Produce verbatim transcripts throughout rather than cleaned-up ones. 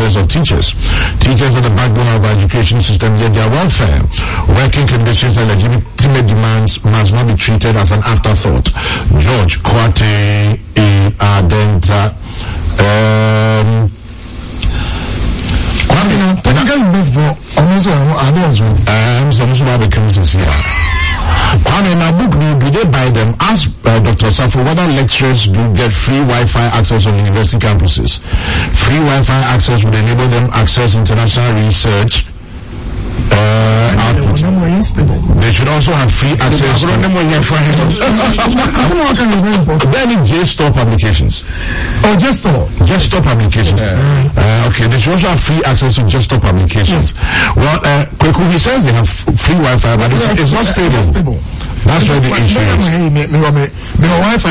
access of teachers. Teachers are the backbone of our education system, yet their welfare, working conditions and legitimate demands must not be treated as an afterthought. George Kwate Adenta. Um, Kwame, no, technical baseball, almost all others. Um, some of the chemistry here. Kwame, in my book, do they buy them? Ask uh, Doctor Safo whether lecturers do get free Wi-Fi access on university campuses. Free Wi-Fi access would enable them access international research. Uh, output. They should also have free access to then J-Store publications. Oh, J-Store. J-Store publications. Yeah. Uh, okay, they should also have free access to J-Store publications. Yes. Well, uh, Kwekubi says they have free Wi-Fi, but it's, it's not stable. stable. That's where the issue is. Wi-Fi,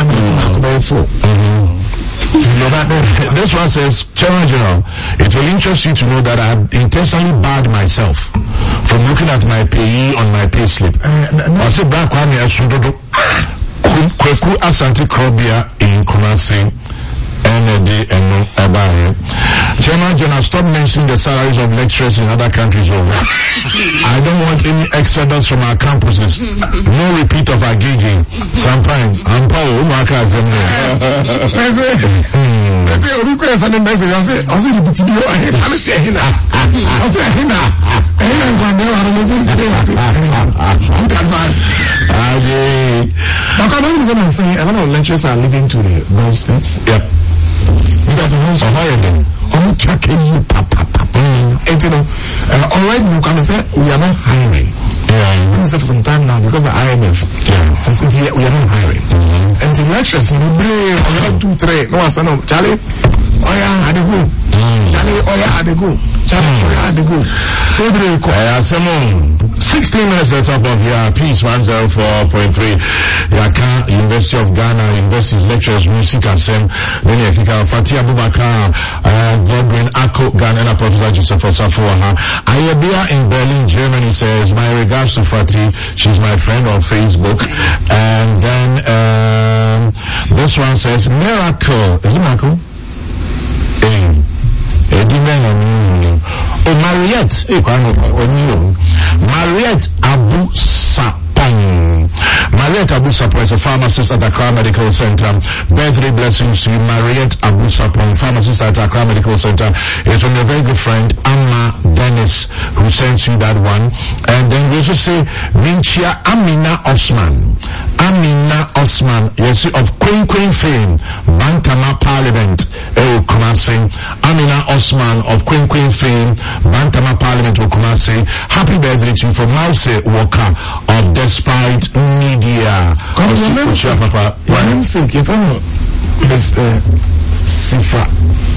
this one says, Chairman General, it will interest you to know that I have intentionally barred myself from looking at my payee on my pay slip. I said, Black Kwame Asudodo, Kweku Asante Krobia in Kumasi, N A D and Abaye. Chairman General, stop mentioning the salaries of lecturers in other countries over. I don't want any exodus from our campuses. No repeat of our gigging. Sometime, I'm Paul, Umaka Zemne. I say, I say, I request a message. I say, I say, repeat you. I say, Hina. I say, Hina. Hina, I'm going to good advice. I say, but I don't say, a lot of lecturers are leaving to the Gulf states. Yep. Because of also hire them. Oh, checking you, papa, papa. And you know, uh, all right, you can say we are not hiring. Yeah. We for some time now because of I M F. Yeah. And since here we are not hiring. Mm-hmm. And the lecturers, you know, bring one, two, three. No, I said no, Charlie. Oh yeah, I had to go. Charlie, oh yeah, I had to go. Charlie, oh yeah, I had to go. Uh, Simon, sixteen minutes at top of your Peace one oh four point three. Yaka, University of Ghana, University's lecturers, music and sem. Then you kick out Fatih Abubakar, uh, Godwin Akko, Ghana, and Professor Joseph Osafuaha. Ayabia in Berlin, Germany says, my regards to Fatih. She's my friend on Facebook. And then, um, this one says, miracle. Is it miracle? Eh. Oh, Mariette, Mariette Abu Sapang. Mariette Abu Sapang is a pharmacist at Accra Medical Center. Birthday blessings to you, Mariette Abu Sapang, pharmacist at Accra Medical Center. It's from your very good friend, Amma Dennis, who sends you that one. And then we also say, Minchia Amina Osman. Amina Osman, yes, of Queen Queen fame, Bantama Parliament, El Kumasi. Amina Osman of Queen Queen fame, Bantama Parliament, El Kumasi. Happy birthday to you from Mouse Walker of Despite Media. Your namesake, your namesake, your Mister Sifa.